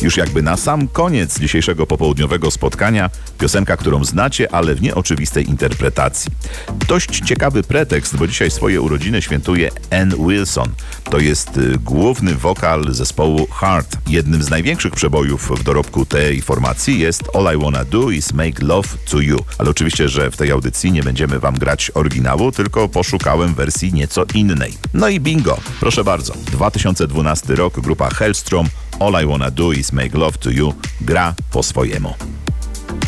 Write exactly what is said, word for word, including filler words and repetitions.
Już jakby na sam koniec dzisiejszego popołudniowego spotkania piosenka, którą znacie, ale w nieoczywistej interpretacji. Dość ciekawy pretekst, bo dzisiaj swoje urodziny świętuje Ann Wilson. To jest y, główny wokal zespołu Heart. Jednym z największych przebojów w dorobku tej formacji jest All I Wanna Do Is Make Love To You. Ale oczywiście, że w tej audycji nie będziemy wam grać oryginału, tylko poszukałem wersji nieco innej. No i bingo, proszę bardzo. dwa tysiące dwunasty rok, grupa Hellstrom, All I Wanna Do Is Make Love To You gra po swojemu.